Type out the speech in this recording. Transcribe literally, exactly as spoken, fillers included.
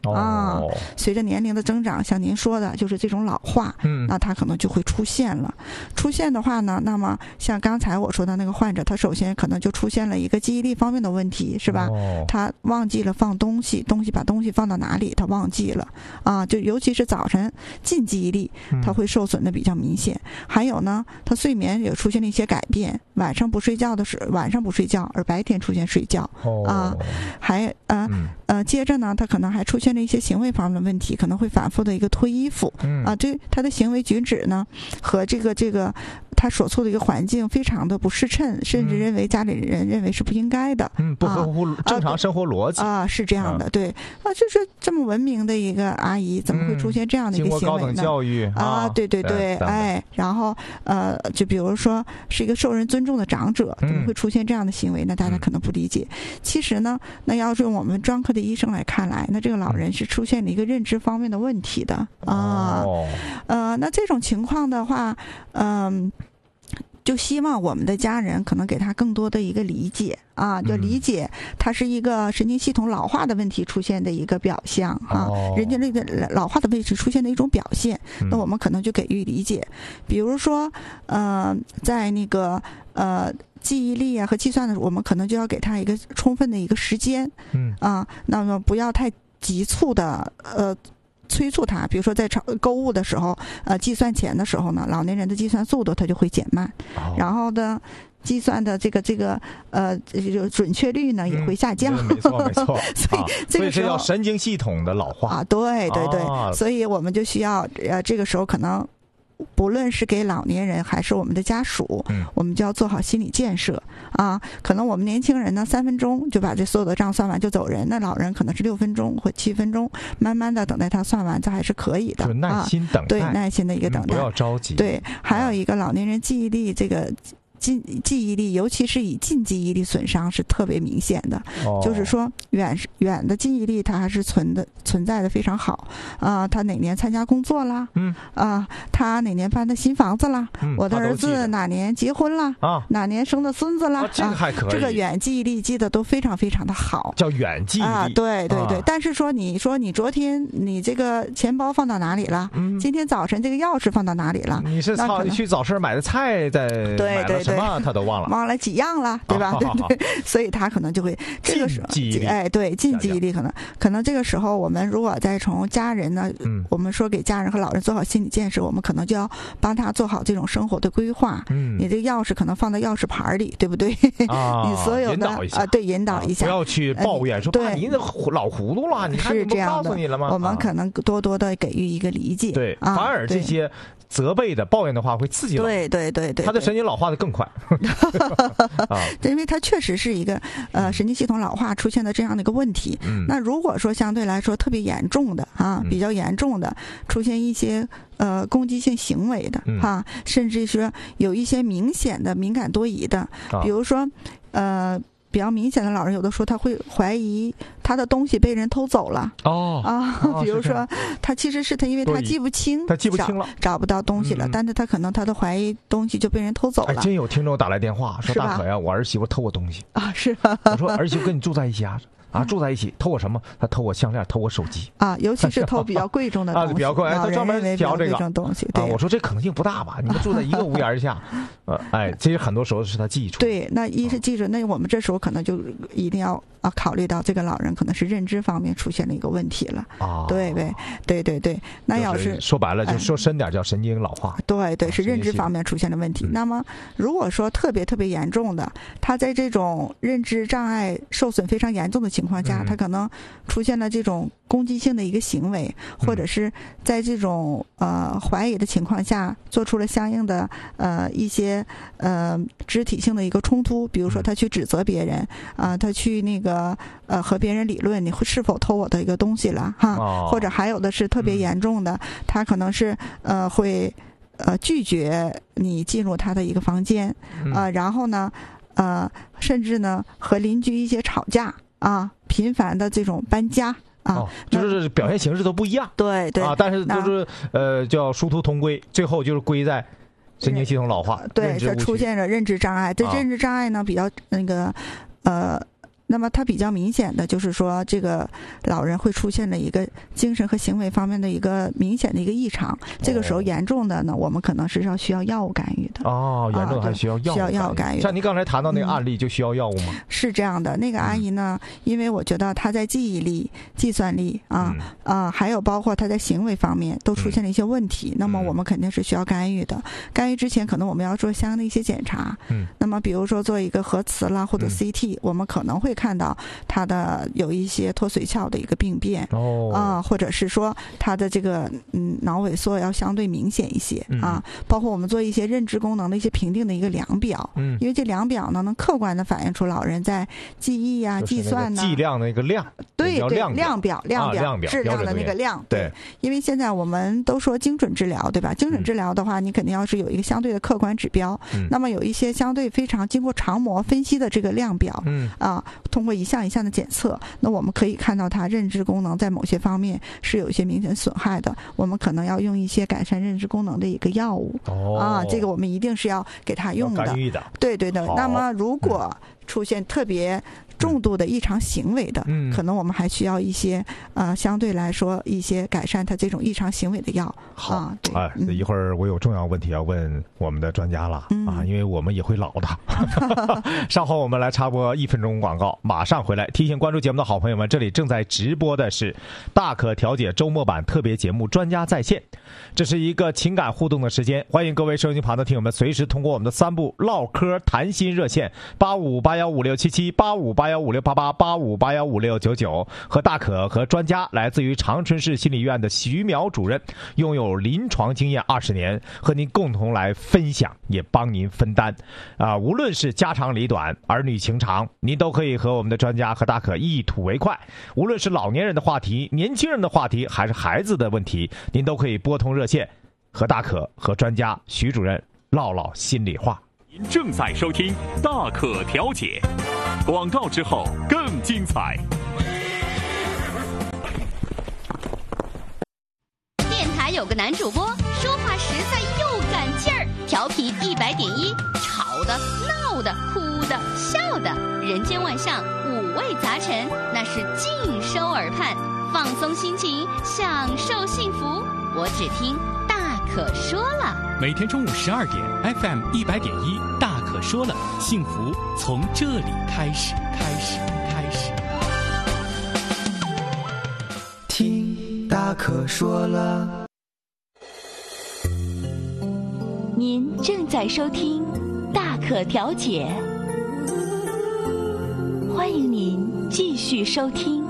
啊。随着年龄的增长，像您说的，就是这种老化， 嗯， 那它可能就会出现了。出现的话呢，那么像刚才我说的那个患者，他首先可能就出现了一个记忆力方面的问题，是吧？ 哦、 他忘记了放东西，东西把东西放到哪里，他忘记了啊。就尤其是早晨近记忆力，它会受损的比较明显。嗯、还有呢，他睡眠也出现了一些改变，晚上不睡觉的时晚上不睡觉，而白天出现睡觉、 哦、 啊，还呃、嗯、呃，接着呢，他可能还出现了一些行为方面的问题，可能会反复的一个脱衣服， 嗯、 啊，对他的行为举止呢和这个这个他所处的一个环境非常的不适称，甚至认为家里人认为是不应该的， 嗯，不合乎正常生活逻辑啊, 啊，是这样的，对啊，就是这么文明的一个阿姨，怎么会出现这样的一个行为呢？ 经过高等教育啊，对对对，哎，然后呃，就比如说是一个受人尊重的长者，怎么会出现这样的行为呢？大家可能不理解。其实呢，那要是用我们专科的医生来看来，那这个老人是出现了一个认知方面的问题的啊， 哦、 呃，那这种情况的话，嗯、呃。就希望我们的家人可能给他更多的一个理解啊，就理解它是一个神经系统老化的问题出现的一个表象啊， 哦、 人家那个老化的问题出现的一种表现， 嗯、 那我们可能就给予理解。比如说，呃，在那个呃记忆力啊和计算的时候，我们可能就要给他一个充分的一个时间， 嗯啊，那么不要太急促的呃。催促他，比如说在购物的时候，呃，计算钱的时候呢，老年人的计算速度它就会减慢， 哦、 然后呢，计算的这个这个呃准确率呢也会下降。 嗯、没错没错， 所以这个时候、 啊、所以是叫神经系统的老化啊，对对对， 啊、 所以我们就需要呃这个时候可能。不论是给老年人还是我们的家属， 嗯、 我们就要做好心理建设啊。可能我们年轻人呢，三分钟就把这所有的账算完就走人，那老人可能是六分钟或七分钟，慢慢的等待他算完，这还是可以的。 就耐心等待， 啊、对，耐心的一个等待， 嗯、不要着急。 对，还有一个老年人记忆力这个。记记忆力，尤其是以近记忆力损伤是特别明显的， 哦、 就是说远远的记忆力它还是存的存在的非常好啊、呃。他哪年参加工作啦？ 嗯啊、呃，他哪年搬的新房子啦？ 嗯、 我的儿子哪年结婚啦？ 啊， 哪年生的孙子啦？ 啊、这个还可以、 啊，这个远记忆力记得都非常非常的好， 叫远记忆力啊。对对对， 啊、 但是说你说你昨天你这个钱包放到哪里了？ 嗯， 今天早晨这个钥匙放到哪里了？ 你是操去早市买的菜，在对对对， 什么他都忘了。 忘了几样了，对吧？ 啊、 对对，所以他可能就会这个时候， 记忆力， 哎，对，近记忆力可能可能这个时候，我们如果再从家人呢， 嗯， 我们说给家人和老人做好心理建设，我们可能就要帮他做好这种生活的规划。 嗯， 你这个钥匙可能放在钥匙盘里，对不对？ 啊， 你所有的啊，对，引导一下， 不要去抱怨、呃、说对， 您老糊涂了，你看是这样的， 告诉你了吗？ 我们可能多多的给予一个理解， 对， 啊、 反而这些责备的、抱怨的话会刺激， 对对对对， 他的神经老化的更快。啊， 因为它确实是一个呃神经系统老化出现的这样的一个问题。 嗯， 那如果说相对来说特别严重的啊，比较严重的出现一些呃攻击性行为的哈、嗯，甚至是有一些明显的敏感多疑的， 啊、 比如说呃。比较明显的老人，有的说他会怀疑他的东西被人偷走了。 哦啊， 哦比如说他其实是他，因为他记不清， 他记不清了， 找, 找不到东西了，嗯、但是他可能他的怀疑东西就被人偷走了。 哎，真有听众打来电话说：“大可呀，我儿媳妇偷我东西啊！”是吧？ 我说：“儿媳妇跟你住在一起啊？”啊，住在一起偷我什么？他偷我项链，偷我手机啊，尤其是偷比较贵重的东西啊，比较贵，他专门挑这个东西。对、 啊，我说这可能性不大吧？你们住在一个屋檐下，呃，哎，其实很多时候是他记住。 对，那一是记住，那我们这时候可能就一定要啊考虑到这个老人可能是认知方面出现了一个问题了。 啊， 对对对对对，那要是、 就是、说白了，就说深点叫神经老化。 哎、对对，是认知方面出现了问题。 嗯、 那么如果说特别特别严重的，他在这种认知障碍受损非常严重的情况下， 嗯、 他可能出现了这种攻击性的一个行为，或者是在这种呃怀疑的情况下做出了相应的呃一些呃肢体性的一个冲突，比如说他去指责别人啊、呃，他去那个呃和别人理论你会是否偷我的一个东西了哈， 哦、 或者还有的是特别严重的，嗯、他可能是呃会呃拒绝你进入他的一个房间啊、 嗯呃，然后呢呃甚至呢和邻居一些吵架啊。频繁的这种搬家啊、 哦，就是表现形式都不一样。 对对啊，但是就是呃叫殊途同归，最后就是归在神经系统老化。 对，这出现了认知障碍。这认知障碍呢、啊、比较那个呃那么它比较明显的就是说，这个老人会出现了一个精神和行为方面的一个明显的一个异常。这个时候严重的呢，我们可能是要需要药物干预的。 哦，严重还需要药物、啊、 需要药物干预。 像您刚才谈到那个案例，就需要药物吗？ 嗯、是这样的，那个阿姨呢，嗯、因为我觉得她在记忆力、计算力啊、嗯、啊，还有包括她在行为方面都出现了一些问题。嗯、那么我们肯定是需要干预的。干预之前，可能我们要做相应的一些检查。嗯。那么比如说做一个核磁啦，或者 C T，、嗯、我们可能会看到她的有一些脱髓鞘的一个病变。哦。啊，或者是说她的这个嗯脑萎缩要相对明显一些、嗯、啊。包括我们做一些认知功能的一些评定的一个量表。嗯。因为这量表呢，能客观的反映出老人在记忆啊、计算呢、 计量的一个量。 对对， 量量表量表、啊、质量的那个量。 对。 因为现在我们都说精准治疗，对吧？精准治疗的话，嗯、你肯定要是有一个相对的客观指标。嗯。那么有一些相对非常经过常模分析的这个量表。嗯。啊，通过一项一项的检测，那我们可以看到它认知功能在某些方面是有一些明显损害的。我们可能要用一些改善认知功能的一个药物。哦。啊，这个我们一定是要给他用的。 干预的。 对对对。那么如果出现特别重度的异常行为的，嗯、可能我们还需要一些呃相对来说一些改善他这种异常行为的药。 好， 啊、对哎，一会儿我有重要问题要问我们的专家了、嗯、啊，因为我们也会老的。稍后我们来插播一分钟广告，马上回来。提醒关注节目的好朋友们，这里正在直播的是大可调解周末版特别节目《专家在线》，这是一个情感互动的时间，欢迎各位收音机旁的听友们随时通过我们的三部唠嗑谈心热线八五八幺五六七七、八五八幺五六八八、八五八幺五六九九和大可和专家来自于长春市心理院的徐淼主任，拥有临床经验二十年，和您共同来分享，也帮您分担啊、呃，无论是家长里短、儿女情长，您都可以和我们的专家和大可一吐为快。无论是老年人的话题、年轻人的话题，还是孩子的问题，您都可以拨通热线，和大可和专家徐主任唠唠心里话。 您正在收听大可调解，广告之后更精彩。 电台有个男主播，说话实在又赶劲儿，调频一百点一，吵的、闹的、哭的、笑的，人间万象，五味杂陈，那是尽收耳畔，放松心情，享受幸福。我只听大可说了。 每天中午十二点 ，F M 一百点一，大可说了，幸福从这里开始，开始，开始。 听大可说了。 您正在收听大可调解，欢迎您继续收听。